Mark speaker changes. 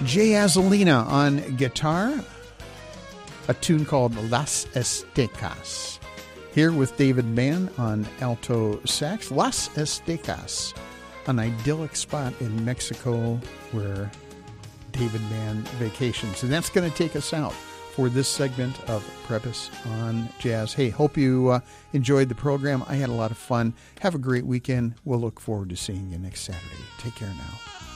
Speaker 1: Jay Azalina on guitar, a tune called Las Estecas. Here with David Mann on alto sax, Las Estecas, an idyllic spot in Mexico where David Mann vacations. And that's going to take us out for this segment of Preface on Jazz. Hey, hope you enjoyed the program. I had a lot of fun. Have a great weekend. We'll look forward to seeing you next Saturday. Take care now.